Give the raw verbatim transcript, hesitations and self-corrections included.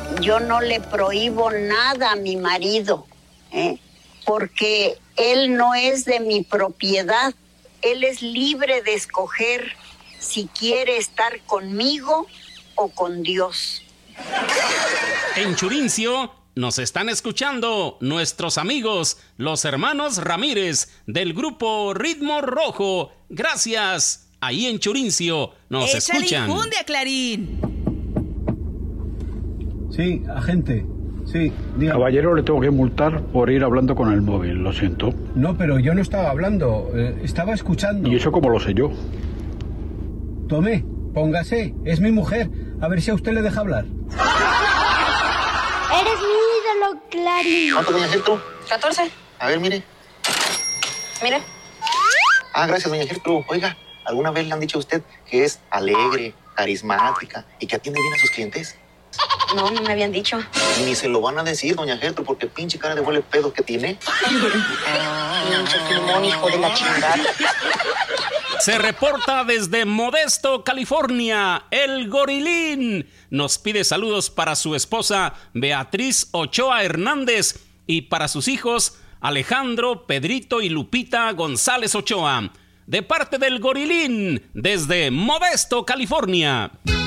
yo no le prohíbo nada a mi marido, ¿eh? Porque él no es de mi propiedad. Él es libre de escoger si quiere estar conmigo o con Dios. En Churincio nos están escuchando nuestros amigos, los hermanos Ramírez del grupo Ritmo Rojo. Gracias. Ahí en Churincio nos ¡Échale escuchan. Infundia, Clarín! Sí, agente. Sí, dígame. Caballero, le tengo que multar por ir hablando con el móvil, lo siento. No, pero yo no estaba hablando, eh, estaba escuchando. ¿Y eso cómo lo sé yo? Tome, póngase, es mi mujer. A ver si a usted le deja hablar. Eres mi ídolo, Clarín. ¿Cuánto, doña Gertrude? catorce. A ver, mire. Mire. Ah, gracias, doña Gertrude. Oiga, ¿alguna vez le han dicho a usted que es alegre, carismática y que atiende bien a sus clientes? No, no me habían dicho. Ni se lo van a decir, doña Gertrude, porque pinche cara de huele pedo que tiene. Pinche Filmón, hijo de la chingada. Se reporta desde Modesto, California, el Gorilín. Nos pide saludos para su esposa Beatriz Ochoa Hernández y para sus hijos Alejandro, Pedrito y Lupita González Ochoa. De parte del Gorilín, desde Modesto, California.